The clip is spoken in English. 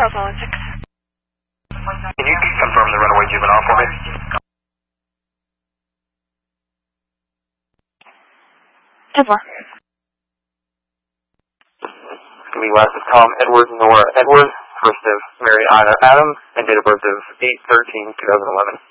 Charles 116. Can you confirm the runaway juvenile for me? Edward. It's going to be last of Tom Edward Nora Edward, first of Mary Ida Adam, and date of birth of 8/13/2011.